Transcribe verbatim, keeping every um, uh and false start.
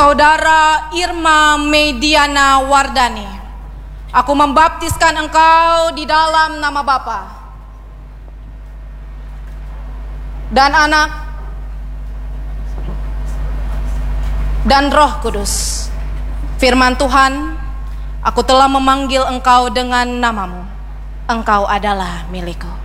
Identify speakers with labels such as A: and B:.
A: Saudara Irma Mediana Wardani, aku membaptiskan engkau di dalam nama Bapa dan Anak dan Roh Kudus. Firman Tuhan, aku telah memanggil engkau dengan namamu. Engkau adalah milikku.